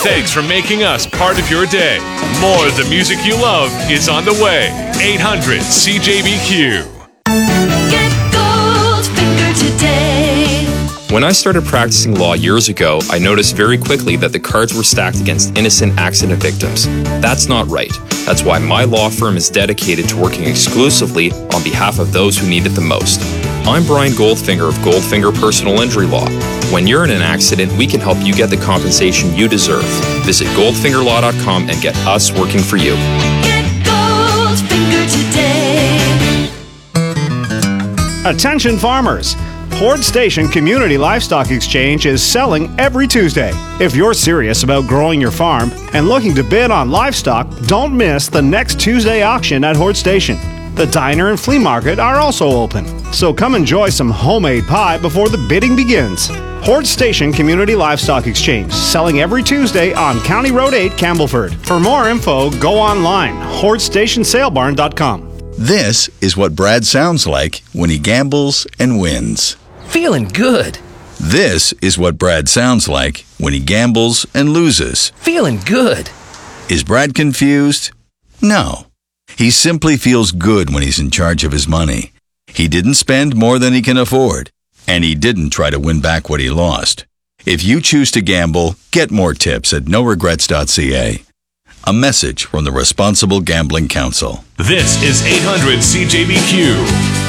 Thanks for making us part of your day. More of the music you love is on the way. 800 CJBQ. Get Goldfinger today. When I started practicing law years ago, I noticed very quickly that the cards were stacked against innocent accident victims. That's not right. That's why my law firm is dedicated to working exclusively on behalf of those who need it the most. I'm Brian Goldfinger of Goldfinger Personal Injury Law. When you're in an accident, we can help you get the compensation you deserve. Visit goldfingerlaw.com and get us working for you. Get Goldfinger today. Attention farmers! Horde Station Community Livestock Exchange is selling every Tuesday. If you're serious about growing your farm and looking to bid on livestock, don't miss the next Tuesday auction at Horde Station. The diner and flea market are also open, so come enjoy some homemade pie before the bidding begins. Horde Station Community Livestock Exchange, selling every Tuesday on County Road 8, Campbellford. For more info, go online, hordestationsalebarn.com. This is what Brad sounds like when he gambles and wins. Feeling good. This is what Brad sounds like when he gambles and loses. Feeling good. Is Brad confused? No. He simply feels good when he's in charge of his money. He didn't spend more than he can afford, and he didn't try to win back what he lost. If you choose to gamble, get more tips at noregrets.ca. A message from the Responsible Gambling Council. This is 800 CJBQ.